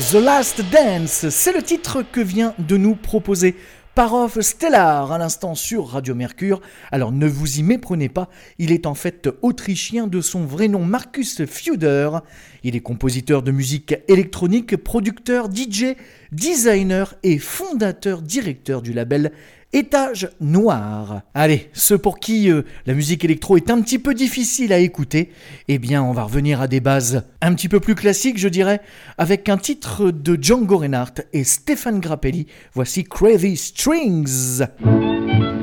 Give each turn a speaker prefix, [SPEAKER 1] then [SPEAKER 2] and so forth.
[SPEAKER 1] The Last Dance, c'est le titre que vient de nous proposer Parov Stellar à l'instant sur Radio Mercure. Alors ne vous y méprenez pas, il est en fait autrichien de son vrai nom Markus Feuder. Il est compositeur de musique électronique, producteur, DJ, designer et fondateur-directeur du label Étage Noir. Allez, ceux pour qui la musique électro est un petit peu difficile à écouter, eh bien on va revenir à des bases un petit peu plus classiques, je dirais, avec un titre de Django Reinhardt et Stéphane Grappelli. Voici Crazy Strings.